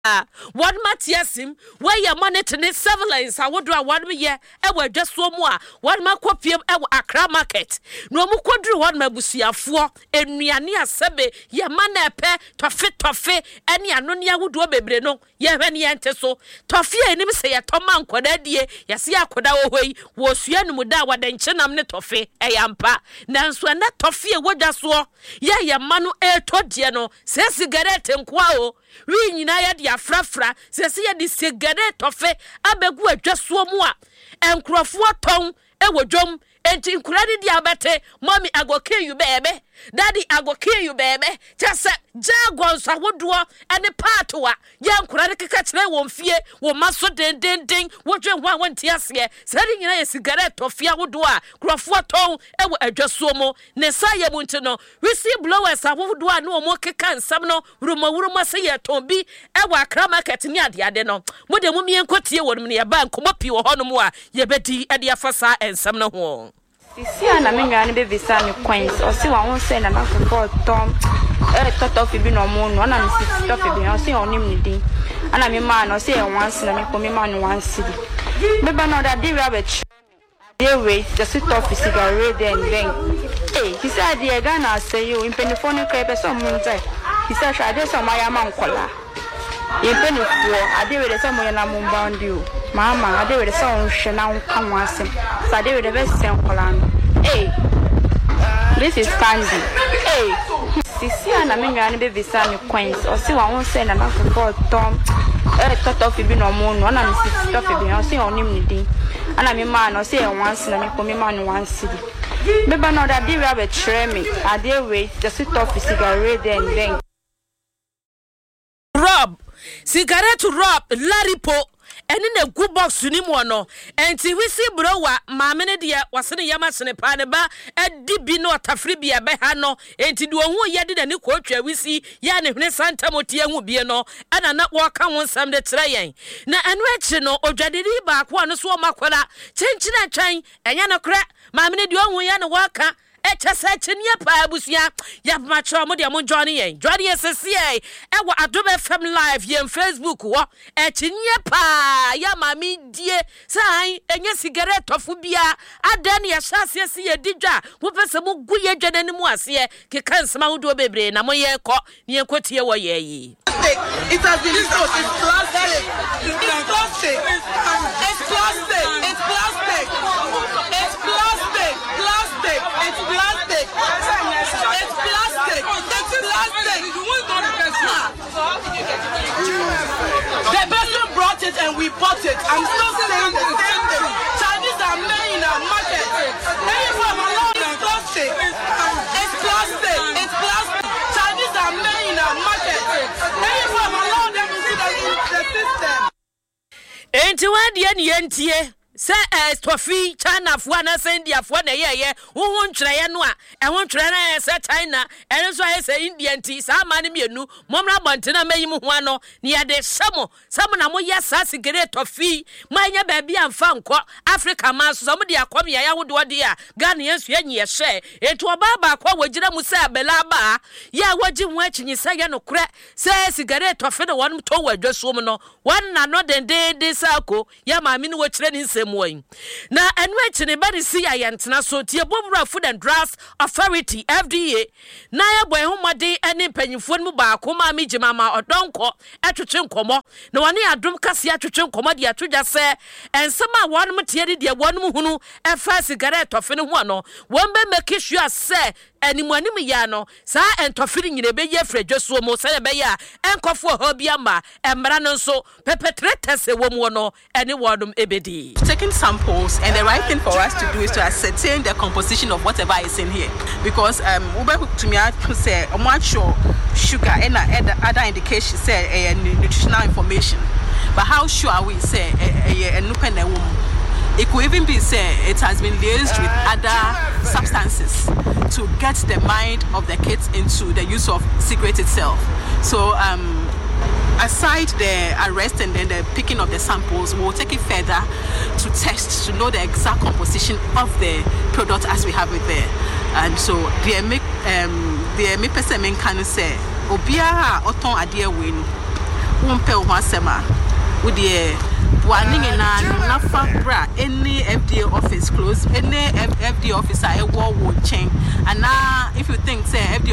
One Matiasim, where your money to the surveillance, I would do 1 year, I will just so more. 1 more copy of our Accra market. No more quadru 1 mabusia 4, and Miania Sebe, your man pair, toffee, and Yanonia would do a baby no, ye any anteso. Toffee and him say a Toman Quadadie, Yasia Quadawa, was Yan Mudawa, then Chenam toffee, a yampa. Nanso and that toffee would just war. Ya manu air todiano, says cigarette and quao. We nyina ya frafra sese ya di cigarette tofe abegu adwa so mu a enkrofo ton ewodwom enti nkurade di abete mommy I go kill you baby daddy I go kill you baby just jagon so wodo ene part wa ya nkurade keka kire wo mfie wo maso den wodwen ho wanti ase sare nyina ya cigarette tofe awodo a krofo ton ewo adwa so mu ne sa ya mu nti no receive blowers awodo a no mo keka nsam no wuruma se ya ton bi ewo Accra market ni ade no mo de mu mienkotie wonum ne ya ba nkomo pi wo hono mu a ye bedi ade afasa ensam no ho. Sisi ana menga ni be visa ni coins o si wa won say na na for tom totofi bi no mo no na mi sisi totofi bi o si onim ni din ana mi ma no say once na mi ko mi ma no once di be ba no da dey rabbit dey wait the sit office cigarette then he said the Ghana say you in penifone ka be so mo ntai he said I dey so my man kola in penifo I dey with some na mo bound you mama I dey with some hwe na kan wasem so I dey with the best kola. Hey, this is Candy. Hey, sisi ana menga ni be visa ni coins o si wa won say na na for tom totofi bi no mo no na mi sisi totofi bi o si onim ni din ana mi ma no say once na mi ko mi ma no once di me ba no da dey we try me I dey wait the sit office cigarette then Rob cigarette Rob Laripo eni na gu box ni mu no enti wisi browa maame ne de wasene yama sene pa ne ba edi bi no tafri bia be ha no enti de ohu yede da ne ko twa wisi ya ne hwene santa motie hu bie no ana na wo ka won sam de tra yen na enu echi no odwadiri ba ko no so makwala chenchina twan enya no kra maame ne de ohu ya ne wo ka echese chinie pa abusia ya macho mo de mo johnny sese wa Adobe FM live yen Facebook wo echinie pa ya mami die sai enye cigarette ofu bia adan ya hyase se ye didwa wo pese mo guye dwane mu ase ke kansema wo do bebre na mo ye ko ne enkotie wo ye yi. It has been sold. It's plastic. It's plastic. It's plastic. It's plastic. It's plastic. Plastic. It's plastic. It's plastic. It's plastic. The person brought it and we bought it. I'm still saying the same thing. Chinese are many in our market. Anyone alone is plastic. It's plastic. It's plastic. Chinese are many in our market. Anyone alone them is the system. Enti wadie ni entie se tofi China fo na se India fo na ye wo ntwere ye no a ho ntwere na se China ene so ye se India nti sa ma ne mienu momra bontena mayim ho ano ne ye de samo na mo ye sa sigere tofi manya ba bia mfa nko Africa ma so mo de akom ya ya wodo de a Ghana yensu enyi ye hye etu oba ba kwa wagira mu se abela ba ya waji ho achinyi se ye no kure se sigere tofi de won to wadwaso mu no wan na no de sako ya ma mi no wo kire ni nsem na enu echi ne bari si ayantena so tie Bobura Food and Drugs Authority FDA na ya boy homode ene mpanyimfo mu ba ko ma mi jimama odonko atwetwe nkomo na wone adom kase atwetwe nkomo de atwodwa se ensema won mu tie de won mu hunu efa cigarette ofe ne ho no won be make sure se animuanim ya no sa entofiri nyire be ye fredwoso mo se be ya enkofo ho bia ma emra no so perpetrators e wo mu no ene wodum ebedi. Taking samples, and the right thing for us to do is to ascertain the composition of whatever is in here, because to me I say much sugar and other indications say nutritional information, but how sure are we say it could even be said it has been liaised with other substances to get the mind of the kids into the use of cigarette itself. So aside the arrest and then the picking of the samples, we'll take it further to test to know the exact composition of the product as we have it there. And so the person can say obia oton adie we no wompɛ wo asɛma wo de warning na nafa bra any FDA office close any FDA officer e wo chain and now if you think say FDA